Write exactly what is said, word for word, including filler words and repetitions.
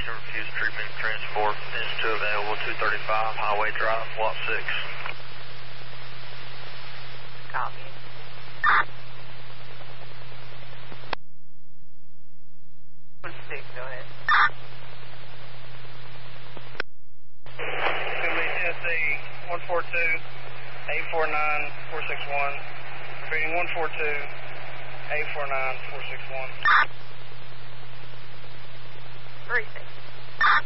Station refused treatment and transport. Is two available, two thirty-five, Highway Drive, Lot six. Copy. six, go ahead. It's going to be Tennessee one four two, eight four nine, four six one. Repeating one four two, eight four nine, four six one. Three six.